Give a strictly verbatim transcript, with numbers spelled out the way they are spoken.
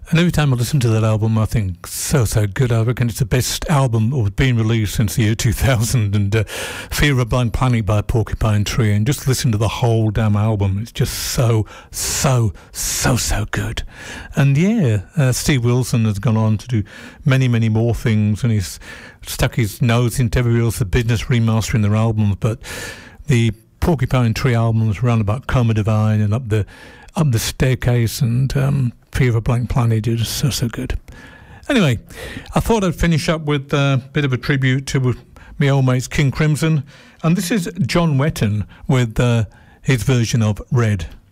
And every time I listen to that album, I think, so, so good. I reckon it's the best album or been released since the year two thousand. And uh, Fear of a Blank Planet by Porcupine Tree. And just listen to the whole damn album. It's just so, so, so, so good. And yeah, uh, Steve Wilson has gone on to do many, many more things. And he's stuck his nose into everybody else's business remastering their albums. But the Porcupine Tree albums around about Coma Divine and up the, up the Staircase and... Um, Fear of a Blank Planet is so, so good. Anyway, I thought I'd finish up with a bit of a tribute to my old mates King Crimson. And this is John Wetton with uh, his version of Red.